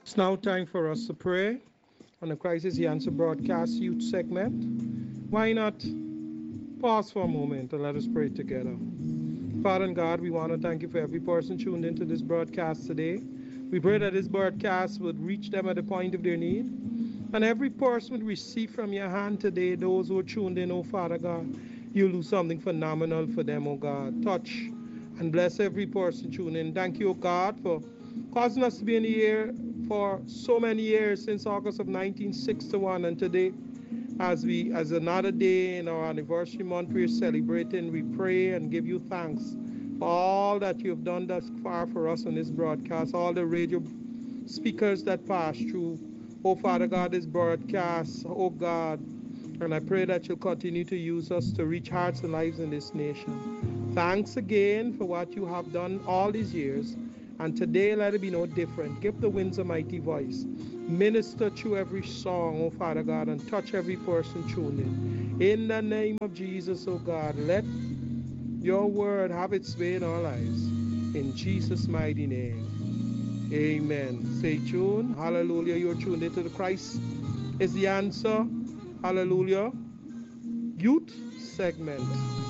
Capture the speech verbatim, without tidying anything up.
It's now time for us to pray on the Crisis He Answer broadcast youth segment. Why not pause for a moment and let us pray together? Father and God, we want to thank you for every person tuned into this broadcast today. We pray that this broadcast would reach them at the point of their need. And every person would receive from your hand today, those who are tuned in, oh Father God, you'll do something phenomenal for them, oh God. Touch and bless every person tuned in. Thank you, oh God, for causing us to be in the air for so many years since August of nineteen sixty-one. And today, as we, as another day in our anniversary month, we're celebrating, we pray and give you thanks for all that you have done thus far for us on this broadcast, all the radio speakers that pass through. Oh, Father God, this broadcast, oh God, and I pray that you'll continue to use us to reach hearts and lives in this nation. Thanks again for what you have done all these years. And today, let it be no different. Give the winds a mighty voice. Minister through every song, oh Father God, and touch every person tuned in. In the name of Jesus, oh God, let your word have its way in our lives. In Jesus' mighty name. Amen. Stay tuned. Hallelujah. You're tuned into the Christ is the Answer. Hallelujah. Youth segment.